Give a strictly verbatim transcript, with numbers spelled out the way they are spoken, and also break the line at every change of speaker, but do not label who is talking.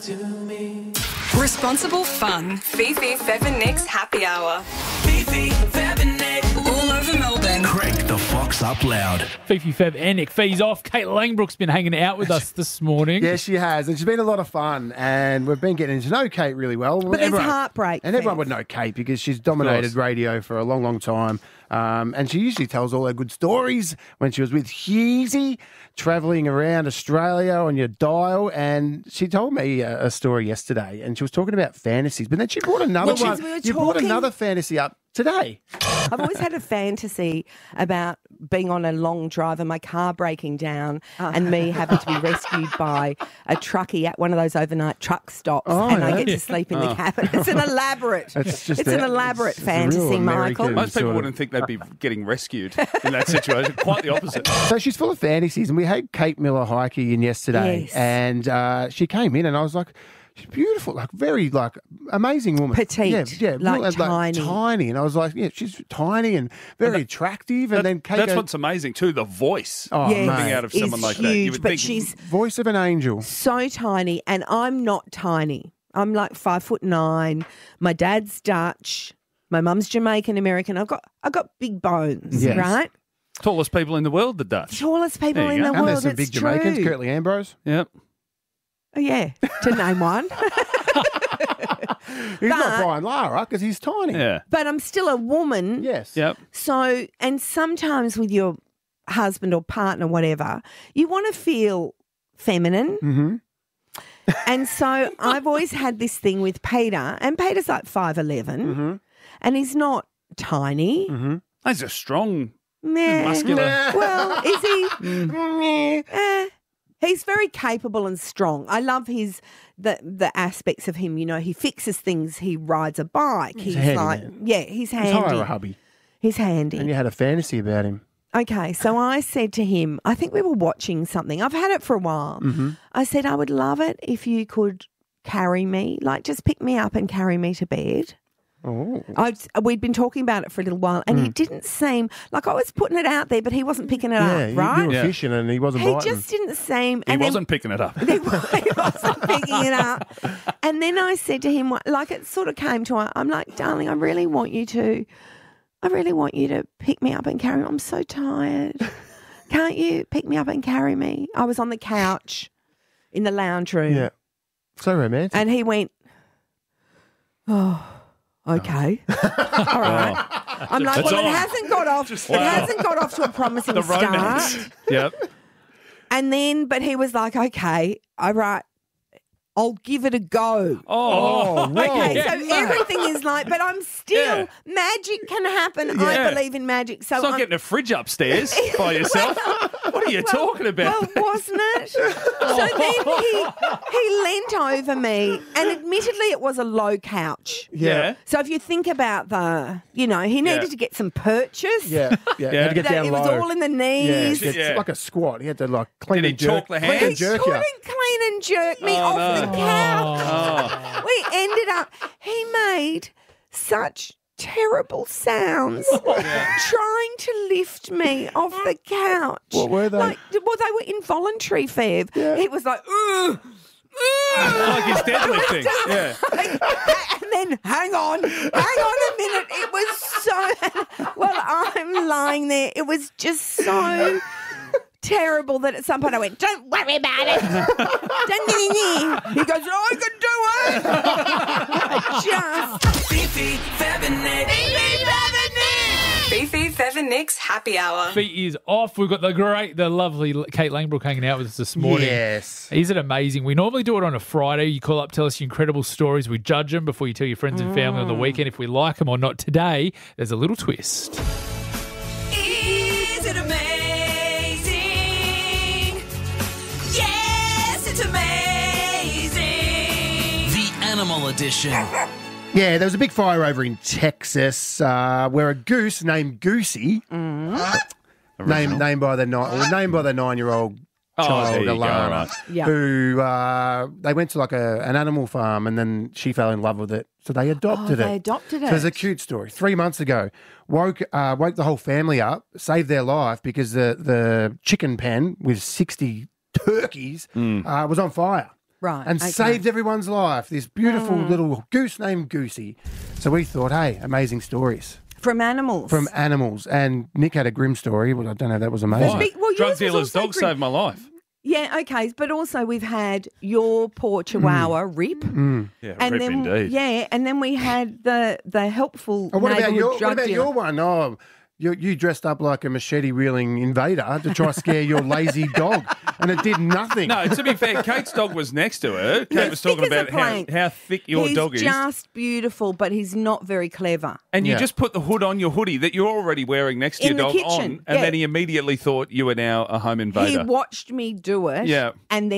to me.
Responsible fun. Fifi, Fev and Nick's happy hour.
Fifi, Fev and Nick.
All over Melbourne.
Crank the Fox up loud.
Fifi, Fev and Nick. Fee's off. Kate Langbrook's been hanging out with us this morning.
Yeah, she has, and she's been a lot of fun, and we've been getting to know Kate really well.
But there's heartbreak.
And everyone
Fev.
would know Kate because she's dominated radio for a long, long time. Um, and she usually tells all her good stories when she was with Hughesy, travelling around Australia on your dial. And she told me a, a story yesterday, and she was talking about fantasies. But then she brought another
Well,
one.
she's- we were
You brought
talking-
another fantasy up today.
I've always had a fantasy about being on a long drive and my car breaking down and me having to be rescued by a truckie at one of those overnight truck stops
Oh,
and I
yeah.
get to sleep in the cabin. It's an elaborate,
It's just
it's an
that-
elaborate
it's a real
fantasy,
American-
Michael.
Most people
sort of-
wouldn't think they'd be getting rescued in that situation. Quite the opposite.
So she's full of fantasies, and we had Kate Miller Heike in yesterday,
Yes.
and uh, she came in, and I was like, she's beautiful, like very like amazing woman,
Petite,
yeah, yeah,
like
real-
tiny.
tiny, and I was like, yeah, she's tiny and very attractive, and
That-
then Kate,
that's
goes,
what's amazing too. The voice
oh,
Yes,
mate,
coming out of
is
someone like
huge,
that. You would
but
think
she's
voice of an angel.
so tiny and I'm not tiny. I'm like five foot nine. My dad's Dutch. My mum's Jamaican American. I've got I've got big bones,
Yes.
right?
tallest people in the world, the Dutch.
Tallest people
There you
in
go.
the
And
world.
there's some
it's
big
true.
Jamaicans, Curtly Ambrose.
Yep.
Oh, yeah, to name one.
He's not
But-
Brian Lara because he's tiny.
Yeah.
But I'm still a woman.
Yes.
Yep.
So, and sometimes with your husband or partner, whatever, you want to feel feminine.
Mm-hmm.
And so I've always had this thing with Peter, and Peter's like five eleven,
Mm-hmm.
and he's not tiny.
Mm-hmm.
He's a strong,
Meh.
muscular.
Well, is he?
Mm.
Eh. He's very capable and strong. I love his the the aspects of him. You know, he fixes things. He rides a bike. He's,
a handy
like,
man.
yeah, he's
He's hire
handy.
a hubby.
He's handy.
And you had a fantasy about him.
Okay, so I said to him, I think we were watching something. I've had it for a while.
Mm-hmm.
I said, I would love it if you could carry me, like just pick me up and carry me to bed.
Oh.
I'd, we'd been talking about it for a little while, and he didn't seem like I was putting it out there, but he wasn't picking it
Yeah,
up,
you,
right?
you were
Yeah.
fishing and he wasn't
He
biting.
just didn't seem.
He
and then-
wasn't picking it up.
he wasn't picking it up. And then I said to him, like it sort of came to, I'm like, darling, I really want you to, I really want you to pick me up and carry me. I'm so tired. Can't you pick me up and carry me? I was on the couch in the lounge room.
Yeah. So romantic.
And he went, oh, okay. All right. I'm like,
It's
well, it
on.
hasn't got off. It
wow.
hasn't got off to a promising
The
start.
romance. Yep.
And then, but he was like, okay, all right, I'll give it a go.
Oh,
whoa.
Okay,
yeah.
so everything is like, but I'm still,
Yeah.
magic can happen.
Yeah.
I believe in magic. So
It's not
I'm,
getting a fridge upstairs by yourself. What are you
well,
talking about?
Well, wasn't it? So then he, he leant over me, and admittedly it was a low couch.
yeah.
So if you think about the, you know, he needed
Yeah.
to get some purchase.
yeah. Yeah.
Yeah.
Had to get
That-
down
it was
low.
all in the
Yeah,
knees.
it's
Yeah.
like a squat. He had to like clean
Did he
and jerk.
chalk the
clean
hands?
and
He
jerk you.
couldn't clean and jerk me
Oh,
off
no.
the couch.
Oh.
We ended up, he made such terrible sounds trying to lift me off the couch.
What were they?
Like, well, they were involuntary, Fev.
Yeah.
He was like, ugh.
Like his deadlifting. Yeah.
And then, hang on, hang on a minute. It was so, well, I'm lying there. It was just so terrible that at some point I went, don't worry about it. Don't, he goes, I can do it. I just,
Fifi, Fev and Nick.
Fifi, Fev and Nick's happy hour.
Feet is off. We've got the great, the lovely Kate Langbrook hanging out with us this morning.
Yes.
Isn't it amazing? We normally do it on a Friday. You call up, tell us your incredible stories. We judge them before you tell your friends and family on the weekend if we like them or not. Today, there's a little twist.
Is it amazing? Yes, it's amazing.
The Animal Edition.
Yeah, there was a big fire over in Texas uh, where a goose named Goosey, named named by the nine, or named by the nine-year-old
Oh, there
child
you go,
Alana,
right.
Yeah.
who uh, they went to like a, an animal farm and then she fell in love with it, so they adopted
Oh,
it.
they adopted
So it's a
it.
cute story. Three months ago, woke uh, woke the whole family up, saved their life because the the chicken pen with sixty turkeys
Mm.
uh, was on fire.
Right,
and
okay.
saved everyone's life. This beautiful
Mm.
little goose named Goosey. So we thought, hey, amazing stories
From animals.
from animals. And Nick had a grim story. Well, I don't know, that was amazing.
Big- well,
Drug
yours was
dealer's
also
dog
grim.
saved my life.
Yeah, okay, but also we've had your poor Chihuahua Rip,
Yeah,
and
rip
then
indeed.
yeah, and then we had the the helpful
Oh, what about
neighbourhood
your What
drug
about
dealer.
your one? Oh, you, you dressed up like a machete wielding invader to try scare your lazy dog, and it did nothing.
No, to be fair, Kate's dog was next to her. Kate
He's
was talking
thick as a
about how,
plank.
how thick your
He's
dog is.
just beautiful, but he's not very clever.
And you
Yeah.
just put the hood on your hoodie that you're already wearing next to
In
your
the
dog
kitchen,
on, and
yeah.
then he immediately thought you were now a home
He
invader.
watched me do it,
Yeah.
and then